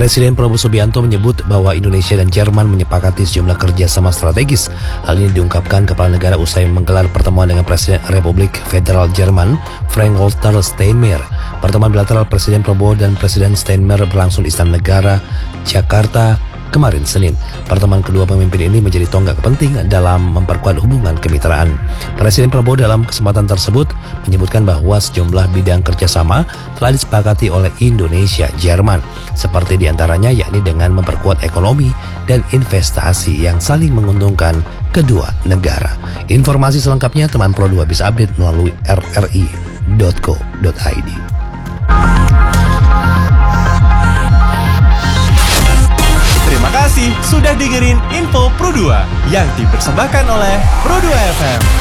Presiden Prabowo Subianto menyebut bahwa Indonesia dan Jerman menyepakati sejumlah kerjasama strategis. Hal ini diungkapkan Kepala Negara usai menggelar pertemuan dengan Presiden Republik Federal Jerman, Frank-Walter Steinmeier. Pertemuan bilateral Presiden Prabowo dan Presiden Steinmeier berlangsung di Istana Negara, Jakarta, kemarin Senin. Pertemuan kedua pemimpin ini menjadi tonggak penting dalam memperkuat hubungan kemitraan. Presiden Prabowo dalam kesempatan tersebut menyebutkan bahwa sejumlah bidang kerjasama telah disepakati oleh Indonesia, Jerman, seperti diantaranya yakni dengan memperkuat ekonomi dan investasi yang saling menguntungkan kedua negara. Informasi selengkapnya teman Pro 2 bisa update melalui rri.co.id. Terima kasih sudah dengerin Info Pro 2 yang dipersembahkan oleh Pro 2 FM.